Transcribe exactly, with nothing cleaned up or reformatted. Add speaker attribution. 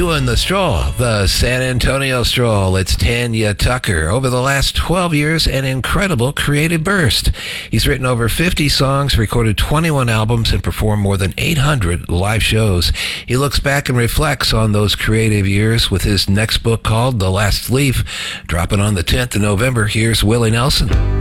Speaker 1: doing the stroll, the San Antonio Stroll. It's Tanya Tucker. Over the last twelve years, an incredible creative burst. He's written over fifty songs, recorded twenty-one albums, and performed more than eight hundred live shows. He looks back and reflects on those creative years with his next book called The Last Leaf, dropping on the tenth of November. Here's Willie Nelson.